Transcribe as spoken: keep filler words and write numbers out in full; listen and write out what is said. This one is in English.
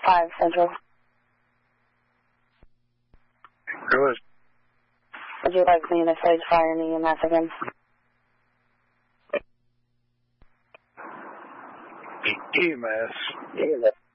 five Central. Good. Would you like me to stage fire in the E M S again? E M S. E M S.